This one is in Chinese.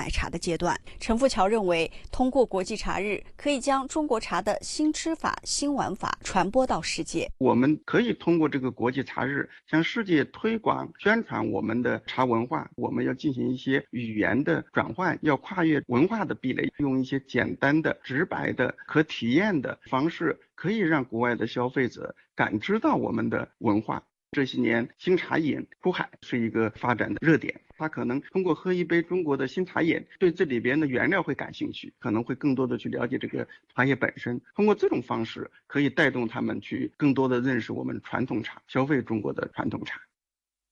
买茶的阶段。陈富桥认为，通过国际茶日，可以将中国茶的新吃法、新玩法传播到世界。 我们可以通过这个国际茶日向世界推广宣传我们的茶文化，我们要进行一些语言的转换，要跨越文化的壁垒，用一些简单的、直白的、可体验的方式，可以让国外的消费者感知到我们的文化。这些年新茶饮出海是一个发展的热点，他可能通过喝一杯中国的新茶饮，对这里边的原料会感兴趣，可能会更多的去了解这个茶叶本身，通过这种方式可以带动他们去更多的认识我们传统茶，消费中国的传统茶。